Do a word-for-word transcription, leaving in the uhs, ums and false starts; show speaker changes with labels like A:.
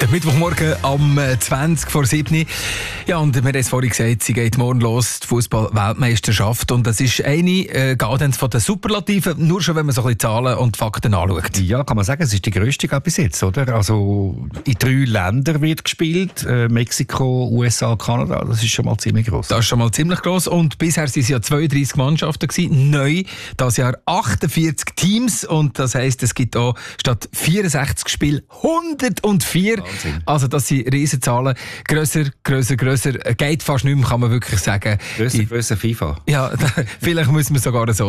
A: Mittwochmorgen um zwanzig vor sieben. Ja, und wir haben es vorhin gesagt, sie geht morgen los, die Fußball-Weltmeisterschaft. Und das ist eine äh, Gaudens von den Superlativen, nur schon, wenn man so ein bisschen Zahlen und Fakten anschaut.
B: Ja, kann man sagen, es ist die grösste bis jetzt, oder? Also in drei Ländern wird gespielt, äh, Mexiko, U S A, Kanada, das ist schon mal ziemlich gross.
A: Das ist schon mal ziemlich gross. Und bisher waren es ja zweiunddreissig Mannschaften gewesen. Neu, das Jahr achtundvierzig Teams. Und das heisst, es gibt auch statt vierundsechzig Spiele hundertvier.
B: Wahnsinn.
A: Also das sind Riesenzahlen. Grösser, grösser, grösser. Geht fast nicht mehr, kann man wirklich sagen.
B: Grösser, grösser FIFA.
A: Ja, vielleicht müssen wir sogar so